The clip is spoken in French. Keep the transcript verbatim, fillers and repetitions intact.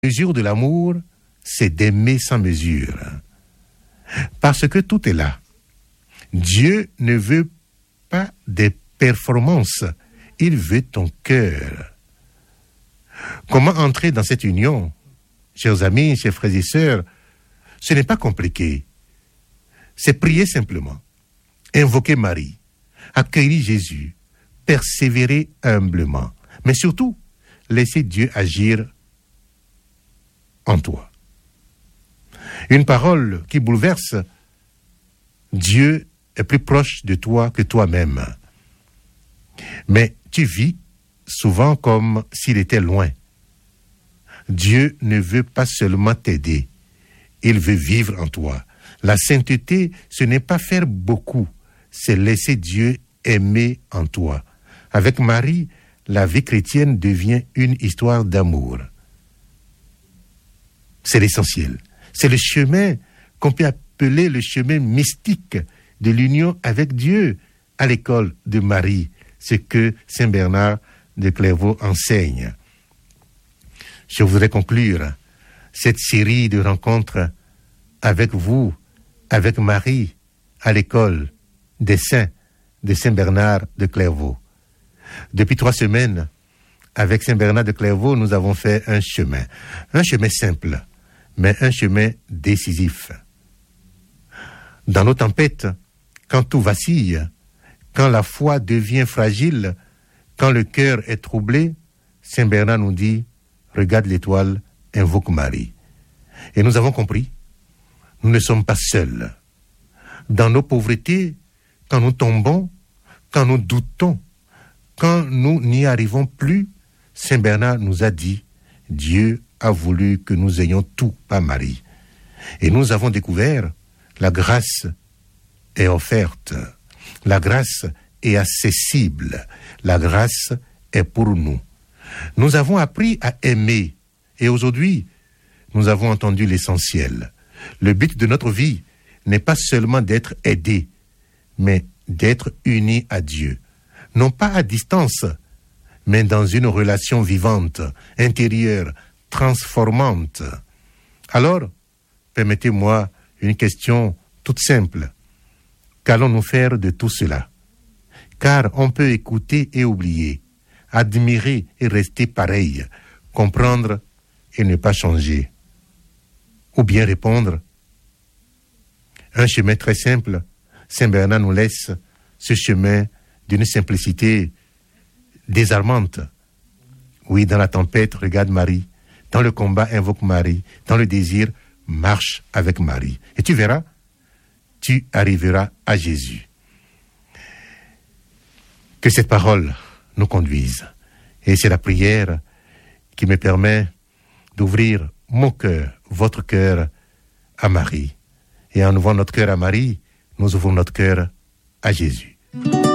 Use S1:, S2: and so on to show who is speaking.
S1: mesure de l'amour, c'est d'aimer sans mesure. Parce que tout est là. Dieu ne veut pas des performances, il veut ton cœur. Comment entrer dans cette union? Chers amis, chers frères et sœurs, ce n'est pas compliqué. C'est prier simplement, invoquer Marie, accueillir Jésus, persévérer humblement, mais surtout, laisser Dieu agir en toi. Une parole qui bouleverse, Dieu est plus proche de toi que toi-même. Mais tu vis souvent comme s'il était loin. Dieu ne veut pas seulement t'aider, il veut vivre en toi. La sainteté, ce n'est pas faire beaucoup, c'est laisser Dieu aimer en toi. Avec Marie, la vie chrétienne devient une histoire d'amour. C'est l'essentiel. C'est le chemin qu'on peut appeler le chemin mystique de l'union avec Dieu à l'école de Marie, ce que Saint Bernard de Clairvaux enseigne. Je voudrais conclure cette série de rencontres avec vous, avec Marie, à l'école des saints de Saint Bernard de Clairvaux. Depuis trois semaines, avec Saint Bernard de Clairvaux, nous avons fait un chemin. Un chemin simple, mais un chemin décisif. Dans nos tempêtes, quand tout vacille, quand la foi devient fragile, quand le cœur est troublé, Saint Bernard nous dit, regarde l'étoile, invoque Marie. Et nous avons compris, nous ne sommes pas seuls. Dans nos pauvretés, quand nous tombons, quand nous doutons, quand nous n'y arrivons plus, Saint Bernard nous a dit, Dieu a voulu que nous ayons tout par Marie. Et nous avons découvert, la grâce est offerte, la grâce est accessible, la grâce est pour nous. Nous avons appris à aimer, et aujourd'hui, nous avons entendu l'essentiel. Le but de notre vie n'est pas seulement d'être aidé, mais d'être unis à Dieu. Non pas à distance, mais dans une relation vivante, intérieure, transformante. Alors, permettez-moi une question toute simple. Qu'allons-nous faire de tout cela? Car on peut écouter et oublier, admirer et rester pareil, comprendre et ne pas changer. Ou bien répondre, un chemin très simple, Saint Bernard nous laisse ce chemin d'une simplicité désarmante. Oui, dans la tempête, regarde Marie. Dans le combat, invoque Marie. Dans le désir, marche avec Marie. Et tu verras, tu arriveras à Jésus. Que cette parole nous conduise. Et c'est la prière qui me permet d'ouvrir mon cœur, votre cœur à Marie. Et en ouvrant notre cœur à Marie, nous ouvrons notre cœur à Jésus.